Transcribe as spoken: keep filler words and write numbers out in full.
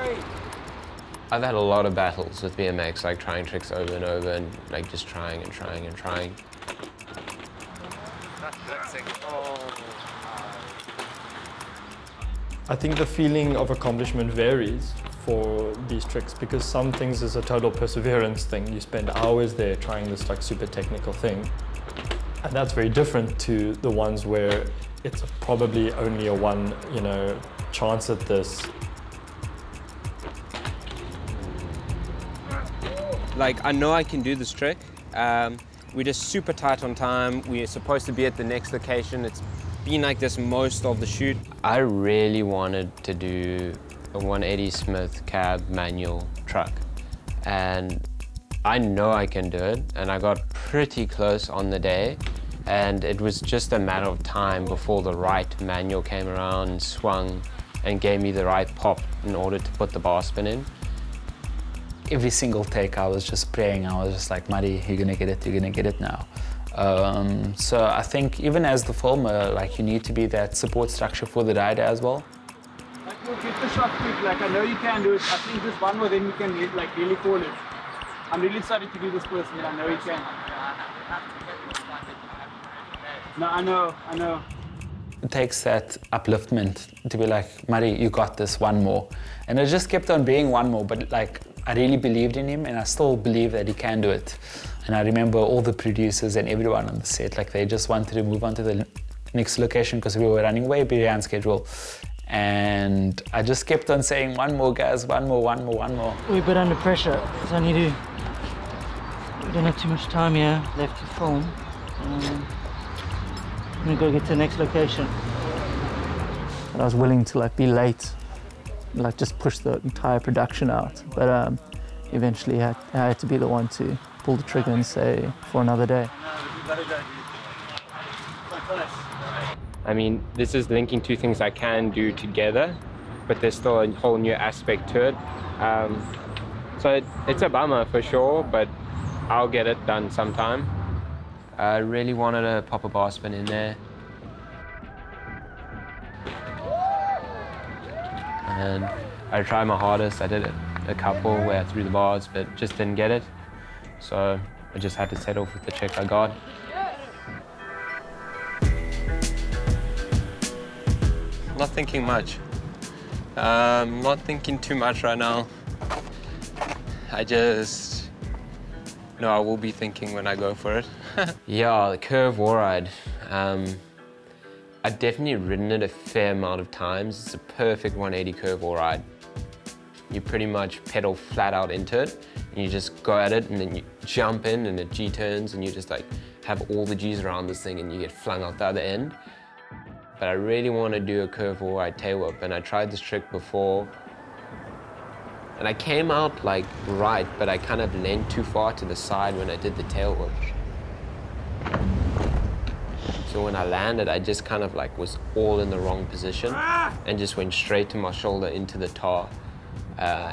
I've had a lot of battles with B M X, like trying tricks over and over and like just trying and trying and trying. I think the feeling of accomplishment varies for these tricks because some things is a total perseverance thing. You spend hours there trying this like super technical thing. And that's very different to the ones where it's probably only a one, you know, chance at this. Like, I know I can do this trick. Um, we're just super tight on time. We're supposed to be at the next location. It's been like this most of the shoot. I really wanted to do a one eighty Smith cab manual truck. And I know I can do it. And I got pretty close on the day. And it was just a matter of time before the right manual came around and swung and gave me the right pop in order to put the bar spin in. Every single take I was just praying, I was just like, Muddy, you're gonna get it, you're gonna get it now. Um, so I think even as the filmer, like you need to be that support structure for the rider as well. Like, you'll get the shot quick, like I know you can do it. I think just one more then you can like really call it. I'm really sorry to do this person, but I know you can. No, I know, I know. It takes that upliftment to be like, Muddy, you got this, one more. And it just kept on being one more, but like, I really believed in him and I still believe that he can do it. And I remember all the producers and everyone on the set, like they just wanted to move on to the next location because we were running way behind schedule. And I just kept on saying, one more guys, one more, one more, one more. We're a bit under pressure, so I need to, we don't have too much time here left to film. Um, I'm gonna go get to the next location. And I was willing to like be late, like just push the entire production out. But um, eventually I had, I had to be the one to pull the trigger and say, for another day. I mean, this is linking two things I can do together, but there's still a whole new aspect to it. Um, so it, it's a bummer for sure, but I'll get it done sometime. I really wanted to pop a bar spin in there. And I tried my hardest. I did it a couple where I threw the bars, but just didn't get it. So I just had to settle with the trick I got. Not thinking much. Um, not thinking too much right now. I just, no, I will be thinking when I go for it. Yeah, the curve wall ride. Um, I've definitely ridden it a fair amount of times. It's a perfect one eighty curve wall ride. You pretty much pedal flat out into it, and you just go at it, and then you jump in, and it G-turns, and you just like have all the G's around this thing, and you get flung out the other end. But I really want to do a curve wall ride tail whip, and I tried this trick before, and I came out like right, but I kind of leaned too far to the side when I did the tail whip. So when I landed, I just kind of like was all in the wrong position and just went straight to my shoulder into the tar. Uh,